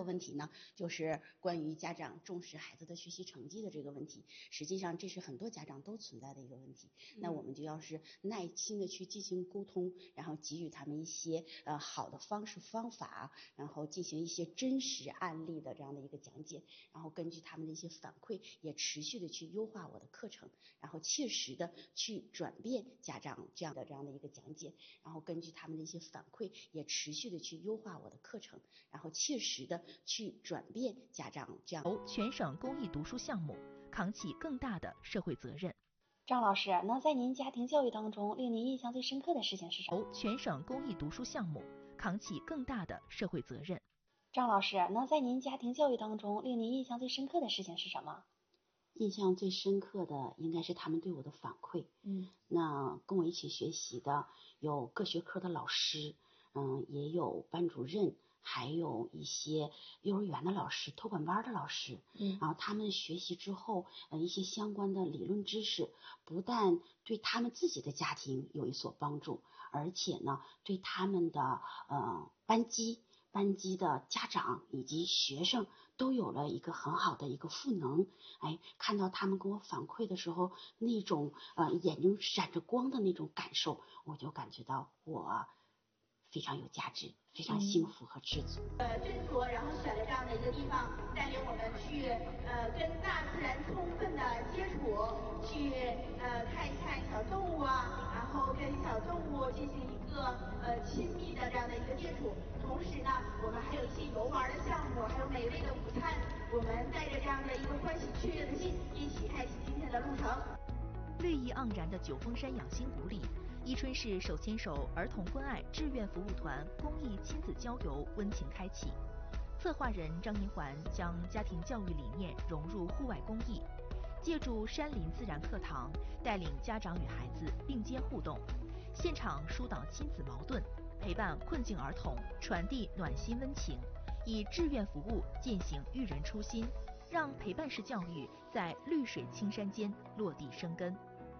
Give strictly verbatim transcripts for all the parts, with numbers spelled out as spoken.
个问题呢，就是关于家长重视孩子的学习成绩的这个问题。实际上这是很多家长都存在的一个问题。那我们就要是耐心的去进行沟通，然后给予他们一些呃好的方式方法，然后进行一些真实案例的这样的一个讲解，然后根据他们的一些反馈，也持续的去优化我的课程，然后切实的去转变家长这样的这样的一个讲解，然后根据他们的一些反馈，也持续的去优化我的课程，然后切实的去转变家长这样。 全省公益读书项目，扛起更大的社会责任。 张老师，那在您家庭教育当中，令您印象最深刻的事情是什么？ 全省公益读书项目，扛起更大的社会责任。 张老师，那在您家庭教育当中，令您印象最深刻的事情是什么？ 印象最深刻的应该是他们对我的反馈。 嗯， 那跟我一起学习的有各学科的老师，嗯，也有班主任，还有一些幼儿园的老师、托管班的老师。 嗯， 然后他们学习之后，呃，一些相关的理论知识，不但对他们自己的家庭有一所帮助，而且呢，对他们的呃班级。班级的家长以及学生都有了一个很好的一个赋能。哎，看到他们跟我反馈的时候，那种呃眼睛闪着光的那种感受，我就感觉到我非常有价值，非常幸福和知足。 呃，斟酌，然后选了这样的一个地方，带领我们去呃跟大自然充分的接触，去呃看一看小动物啊，然后跟小动物进行一个呃亲密的这样的一个接触。同时呢，我们还有一些游玩的项目，还有美味的午餐。我们带着这样的一个欢喜雀跃的心，一起开启今天的路程。 绿意盎然的九峰山养心谷里，伊春市手牵手儿童关爱志愿服务团公益亲子郊游温情开启。策划人张银环将家庭教育理念融入户外公益，借助山林自然课堂，带领家长与孩子并肩互动，现场疏导亲子矛盾，陪伴困境儿童，传递暖心温情，以志愿服务践行育人初心，让陪伴式教育在绿水青山间落地生根。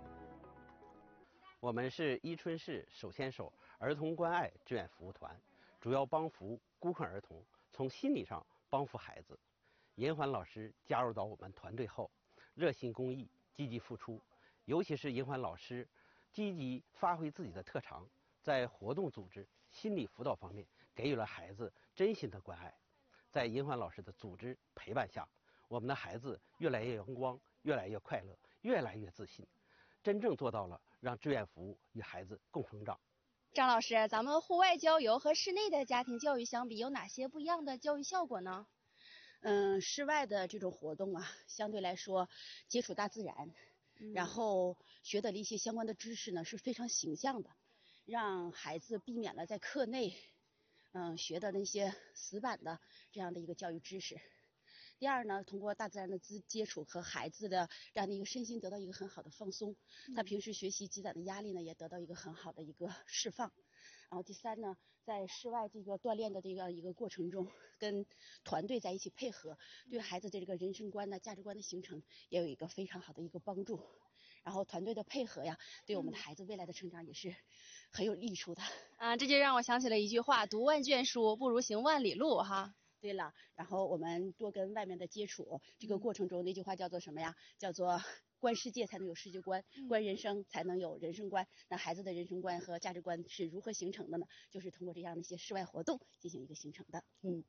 我们是伊春市手牵手儿童关爱志愿服务团，主要帮扶孤困儿童，从心理上帮扶孩子。银环老师加入到我们团队后，热心公益，积极付出，尤其是银环老师积极发挥自己的特长，在活动组织、心理辅导方面给予了孩子真心的关爱。在银环老师的组织陪伴下，我们的孩子越来越阳光，越来越快乐，越来越自信，真正做到了让志愿服务与孩子共成长。 张老师，咱们户外郊游和室内的家庭教育相比，有哪些不一样的教育效果呢？ 嗯，室外的这种活动啊，相对来说接触大自然，嗯、然后学的一些相关的知识呢是非常形象的，让孩子避免了在课内嗯学的那些死板的这样的一个教育知识。第二呢，通过大自然的接触和孩子的这样的一个身心得到一个很好的放松，他平时学习积攒的压力呢也得到一个很好的一个释放。然后第三呢，在室外这个锻炼的这个一个过程中，跟团队在一起配合，对孩子的这个人生观呢、价值观的形成也有一个非常好的一个帮助。然后团队的配合呀，对我们的孩子未来的成长也是很有益处的。 啊，这就让我想起了一句话：读万卷书不如行万里路哈。 对了，然后我们多跟外面的接触，这个过程中那句话叫做什么呀？叫做观世界才能有世界观，观人生才能有人生观。那孩子的人生观和价值观是如何形成的呢？就是通过这样的一些室外活动进行一个形成的。嗯，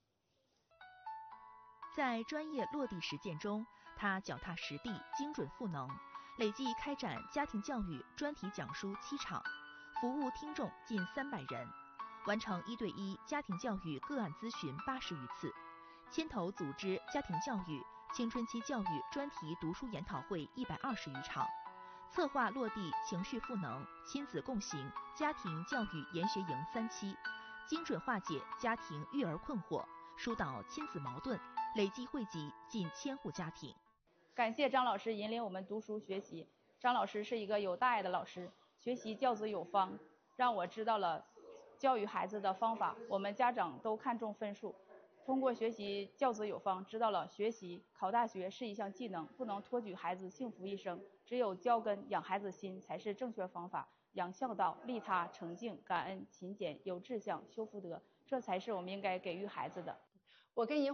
在专业落地实践中，他脚踏实地，精准赋能，累计开展家庭教育专题讲书七场，服务听众近三百人。完成一对一家庭教育个案咨询八十余次，牵头组织家庭教育、青春期教育专题读书研讨会一百二十余场，策划落地情绪赋能、亲子共行家庭教育研学营三期，精准化解家庭育儿困惑，疏导亲子矛盾，累计惠及近千户家庭。 感谢张老师引领我们读书学习。张老师是一个有大爱的老师，学习教子有方，让我知道了教育孩子的方法。我们家长都看重分数，通过学习教子有方，知道了学习考大学是一项技能，不能托举孩子幸福一生，只有教根养孩子心才是正确方法。养孝道、利他、诚敬、感恩、勤俭、有志向、修福德，这才是我们应该给予孩子的。 我跟银